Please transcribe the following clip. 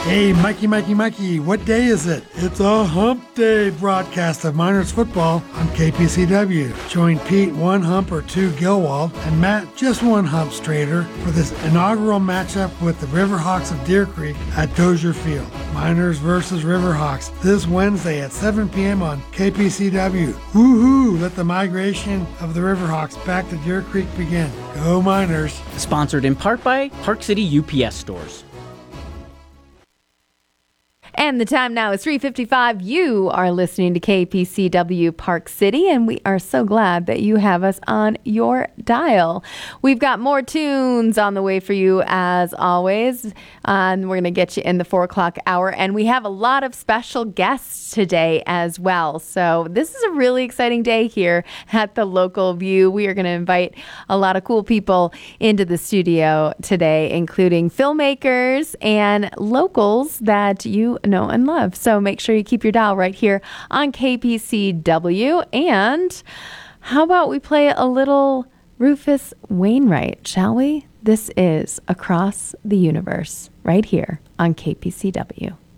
Hey, Mikey, what day is it? It's a hump day broadcast of Miners football on KPCW. Join Pete, one hump or two Gilwald, and Matt, just one hump straighter, for this inaugural matchup with the Riverhawks of Deer Creek at Dozier Field. Miners versus Riverhawks this Wednesday at 7 p.m. on KPCW. Woohoo! Let the migration of the Riverhawks back to Deer Creek begin. Go Miners! Sponsored in part by Park City UPS Stores. And the time now is 3:55. You are listening to KPCW Park City, and we are so glad that you have us on your dial. We've got more tunes on the way for you, as always, and we're going to get you in the 4 o'clock hour. And we have a lot of special guests today as well. So this is a really exciting day here at the Local View. We are going to invite a lot of cool people into the studio today, including filmmakers and locals that you know and love. So make sure you keep your dial right here on KPCW. And how about we play a little Rufus Wainwright, shall we? This is Across the Universe right here on KPCW.